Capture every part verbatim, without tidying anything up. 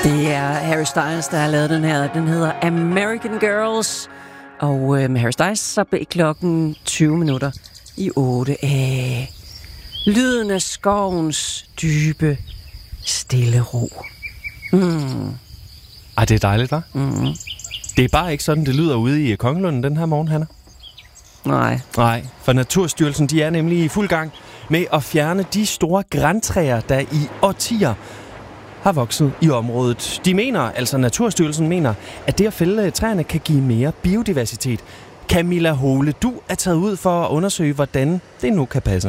Det er Harry Styles, der har lavet den her. Den hedder American Girls. Og øh, med Harry Styles, så blev klokken tyve minutter i otte af lyden af skovens dybe, stille ro. Mm. Ej, det er dejligt, hva'? Mm. Det er bare ikke sådan, det lyder ude i Kongelunden den her morgen, Hanna. Nej. Nej, for Naturstyrelsen, de er nemlig i fuld gang med at fjerne de store grantræer, der i årtier har vokset i området. De mener, altså Naturstyrelsen mener, at det at fælde træerne kan give mere biodiversitet. Camilla Hole, du er taget ud for at undersøge, hvordan det nu kan passe.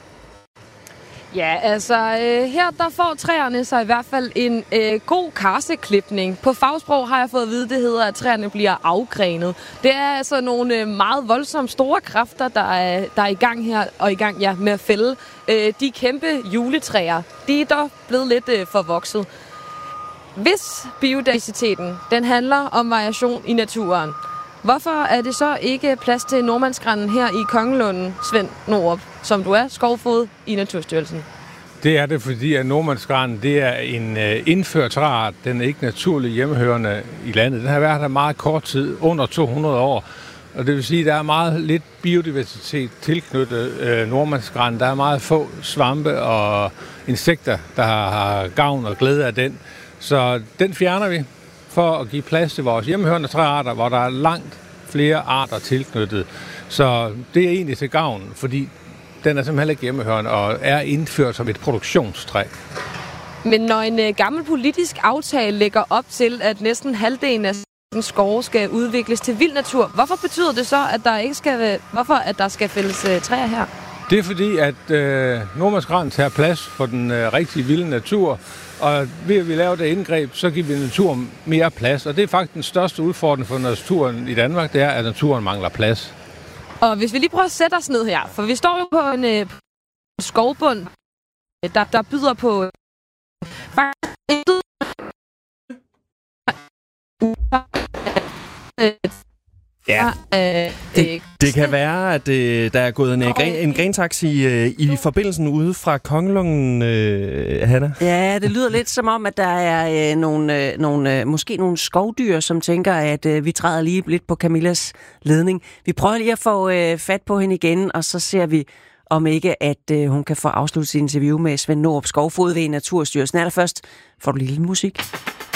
Ja, altså øh, her der får træerne sig i hvert fald en øh, god karseklipning. På fagsprog har jeg fået at vide, det hedder, at træerne bliver afgrenet. Det er altså nogle øh, meget voldsomt store kræfter, der er, der er i gang her og i gang ja, med at fælde øh, de kæmpe juletræer. De er dog blevet lidt øh, forvokset. Hvis biodiversiteten den handler om variation i naturen, hvorfor er det så ikke plads til Nordmandsgranden her i Kongelunden, Svend Norup, som du er skovfod i Naturstyrelsen? Det er det, fordi at Nordmandsgranden det er en øh, indført træart. Den er ikke naturligt hjemmehørende i landet. Den har været her meget kort tid, under to hundrede år. Og det vil sige, at der er meget lidt biodiversitet tilknyttet øh, Nordmandsgranden. Der er meget få svampe og insekter, der har gavn og glæde af den. Så den fjerner vi for at give plads til vores hjemmehørende træarter, hvor der er langt flere arter tilknyttet. Så det er egentlig til gavn, fordi den er simpelthen ikke hjemmehørende og er indført som et produktionstræ. Men når en øh, gammel politisk aftale lægger op til, at næsten halvdelen af skove skal udvikles til vild natur, hvorfor betyder det så, at der ikke skal, hvorfor at der skal fældes øh, træer her? Det er fordi, at øh, Nordmandsgranden tager plads for den øh, rigtige vilde natur, og ved at vi laver det indgreb, så giver vi naturen mere plads. Og det er faktisk den største udfordring for naturen i Danmark, det er, at naturen mangler plads. Og hvis vi lige prøver at sætte os ned her, for vi står jo på en øh, skovbund, der, der byder på Ja, det, det kan være, at øh, der er gået en, gren, en grentaxi øh, i forbindelsen ude fra Kongelunden, øh, Hanna. Ja, det lyder lidt som om, at der er øh, nogle, øh, nogle, øh, måske nogle skovdyr, som tænker, at øh, vi træder lige lidt på Camillas ledning. Vi prøver lige at få øh, fat på hende igen, og så ser vi, om ikke, at øh, hun kan få afsluttet sit interview med Svend Norup, skovfod ved Naturstyrelsen. Allerførst får du lige lidt musik.